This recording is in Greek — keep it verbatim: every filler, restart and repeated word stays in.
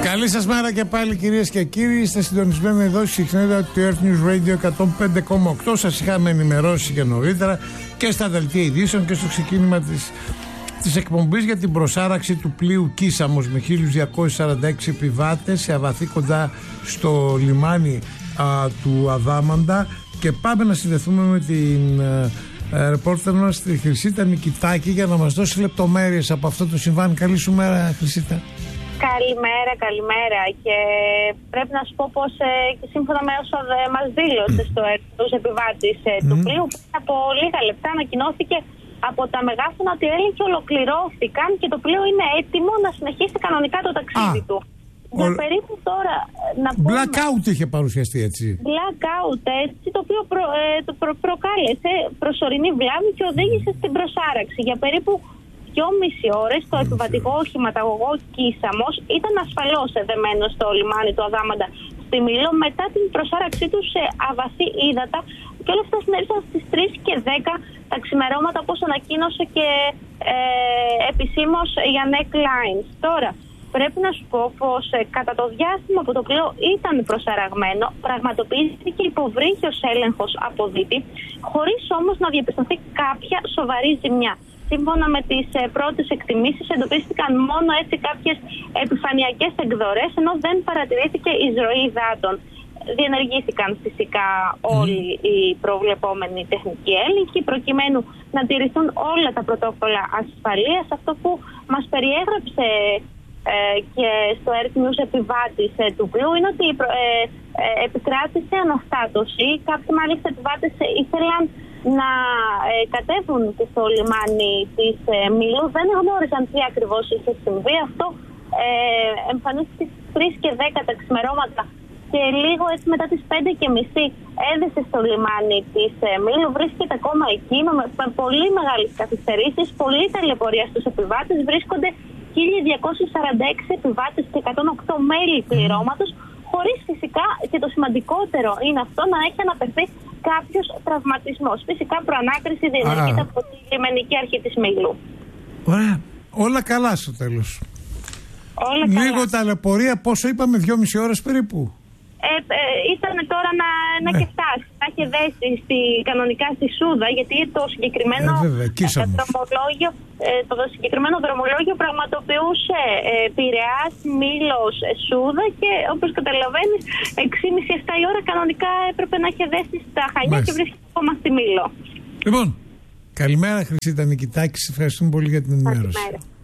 Καλή σας μέρα και πάλι, κυρίες και κύριοι. Είστε συντονισμένοι εδώ στη συχνότητα του Earth News Radio εκατόν πέντε κόμμα οκτώ. Σας είχαμε ενημερώσει και νωρίτερα και στα δελτία ειδήσεων και στο ξεκίνημα της, της εκπομπής για την προσάραξη του πλοίου Κίσαμος με χίλιους διακόσιους σαράντα έξι επιβάτες σε αβαθή κοντά στο λιμάνι α, του Αδάμαντα. Και πάμε να συνδεθούμε με την ε, ρεπόρτερ μας, τη Χρυσίτα Νικητάκη, για να μας δώσει λεπτομέρειες από αυτό το συμβάν. Καλή σου μέρα, Χρυσίτα. Καλημέρα, καλημέρα. Και πρέπει να σου πω πως ε, σύμφωνα με όσα μας δήλωσε στο τους επιβάτης ε, του mm. πλοίου, πριν από λίγα λεπτά ανακοινώθηκε από τα μεγάφωνα ότι οι έλεγχοι ολοκληρώθηκαν και το πλοίο είναι έτοιμο να συνεχίσει κανονικά το ταξίδι ah. του. Για ο... περίπου τώρα να πούμε... Blackout είχε παρουσιαστεί έτσι. Blackout έτσι, το οποίο προ, ε, το προ, προκάλεσε προσωρινή βλάβη και οδήγησε στην προσάραξη. Για περίπου δυόμιση ώρες το επιβατικό οχηματαγωγό Κίσαμος ήταν ασφαλώς εδεμένο στο λιμάνι του Αδάμαντα στη Μήλο μετά την προσάραξή του σε αβαθή ύδατα, και όλα αυτά συνέβησαν στις τρεις και δέκα τα ξημερώματα, όπως ανακοίνωσε και ε, επισήμως η Yanek Lines. Τώρα, πρέπει να σου πω πως ε, κατά το διάστημα που το πλοίο ήταν προσαραγμένο, πραγματοποιήθηκε υποβρύχιος έλεγχος από δίτη, χωρίς όμως να διαπιστωθεί κάποια σοβαρή ζημιά. Σύμφωνα με τις ε, πρώτες εκτιμήσεις, εντοπίστηκαν μόνο έτσι κάποιες επιφανειακές εκδορές, ενώ δεν παρατηρήθηκε εισρωή υδάτων. Διενεργήθηκαν φυσικά όλοι οι προβλεπόμενοι τεχνικοί έλεγχοι, προκειμένου να τηρηθούν όλα τα πρωτόκολλα ασφαλείας. Αυτό που μας περιέγραψε ε, και στο Earth News επιβάτης ε, του πλοίου είναι ότι ε, ε, επικράτησε αναστάτωση. Κάποιοι μάλιστα επιβάτες ε, ήθελαν να ε, κατέβουν και στο λιμάνι της ε, Μήλου. Δεν γνώριζαν τι ακριβώς είχε συμβεί. Αυτό ε, εμφανίστηκε στις τρεις και δέκα τα ξημερώματα και λίγο έτσι μετά τις πέντε και μισή έδεσε στο λιμάνι της ε, Μήλου. Βρίσκεται ακόμα εκεί με, με πολύ μεγάλες καθυστερήσεις, πολλή ταλαιπωρία στους επιβάτες. Βρίσκονται χίλιοι διακόσιοι σαράντα έξι επιβάτες και εκατόν οκτώ μέλη πληρώματος, χωρίς φυσικά, και το σημαντικότερο είναι αυτό, να έχει αναφερθεί κάποιος τραυματισμός. Φυσικά προανάκριση διενεργείται από τη λιμενική αρχή της Μήλου. Ωραία. Όλα καλά στο τέλος. Όλα Λίγο καλά. ταλαιπωρία, πόσο είπαμε, δυόμιση ώρες περίπου. Ε, ε, ήταν τώρα να, να ναι. και φτάσει, να έχει δέσει στη, κανονικά στη Σούδα, γιατί το συγκεκριμένο ε, βέβαια, ε, δρομολόγιο, ε, το συγκεκριμένο δρομολόγιο πραγματοποιούσε ε, Πειραιάς, Μήλος, ε, Σούδα, και όπως καταλαβαίνεις έξι και μισή εφτά η ώρα κανονικά έπρεπε να έχει δέσει στα Χανιά. Μάλιστα. Και βρίσκεται ακόμα στη Μήλο. Λοιπόν, καλημέρα Χρυσίτα Νικητάκη, ευχαριστούμε πολύ για την ενημέρωση. Καλημέρα.